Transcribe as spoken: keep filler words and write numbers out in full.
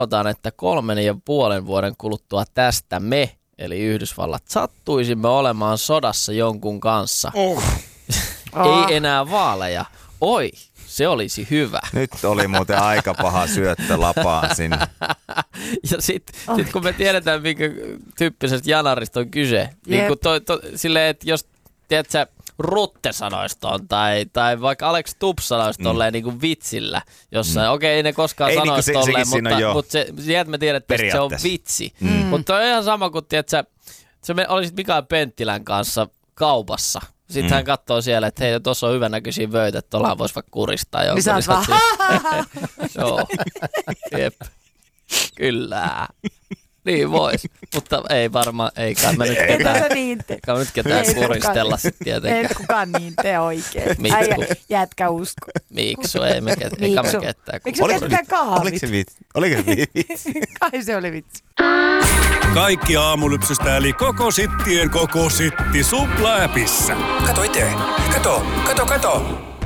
Otan, että kolmen ja puolen vuoden kuluttua tästä me, eli Yhdysvallat, sattuisimme olemaan sodassa jonkun kanssa. Oh. Ei enää vaaleja. Oi, se olisi hyvä. Nyt oli muuten aika paha syöttö lapaan sinne. Ja sitten sit kun me tiedetään, minkä tyyppisestä janarista on kyse, niin kun toi, toi, silleen, että jos, tiedätkö, Rutte sanoisi ton, tai, tai vaikka Alex Tubb sanoisi tolleen mm. niin kuin vitsillä jossain. Mm. Okei, ei ne koskaan sanoisi niin tolleen, mutta, mutta se, sieltä me tiedetään, että se on vitsi. Mm. Mutta on ihan sama kuin, tiedätkö, sä me olisit Mikael Penttilän kanssa kaupassa. Sitten mm. hän katsoo siellä, että hei, tuossa on hyvänäköisiä vöitä, että tuollahan voisi vaikka kuristaa jonkun. Niin sä oot vaan. Joo, jep, kyllä. Niin vois, mutta ei varmaan, ei kai mä nyt ketään, niin kai mä nyt ketään kuristella sitten tietenkään. Ei kukaan niin tee oikein. Äijä, jätkä usko. Miksu, ei me ketään, eikä me ketään. Miksi me ketään kahvit? Oliko se vitsi? Oliko se vitsi? Kai se oli vitsi. Kaikki aamulypsystä eli koko sittien koko sitti Supla-äpissä. Kato itse. Kato, kato, kato.